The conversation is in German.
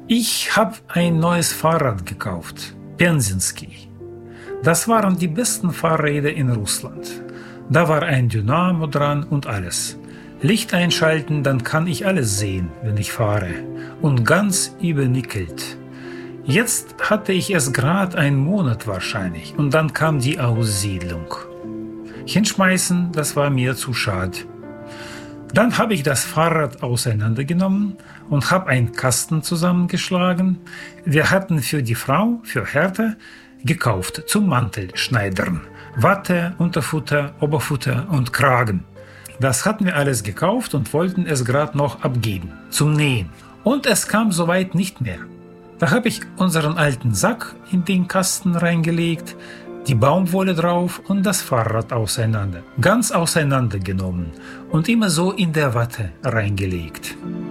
Ich habe ein neues Fahrrad gekauft, Pensinski. Das waren die besten Fahrräder in Russland. Da war ein Dynamo dran und alles. Licht einschalten, dann kann ich alles sehen, wenn ich fahre. Und ganz übernickelt. Jetzt hatte ich es gerade einen Monat wahrscheinlich und dann kam die Aussiedlung. Hinschmeißen, das war mir zu schade. Dann habe ich das Fahrrad auseinandergenommen und habe einen Kasten zusammengeschlagen. Wir hatten für die Frau, für Hertha, gekauft zum Mantelschneidern. Watte, Unterfutter, Oberfutter und Kragen. Das hatten wir alles gekauft und wollten es gerade noch abgeben, zum Nähen. Und es kam soweit nicht mehr. Da habe ich unseren alten Sack in den Kasten reingelegt, die Baumwolle drauf und das Fahrrad auseinander. Ganz auseinandergenommen und immer so in der Watte reingelegt.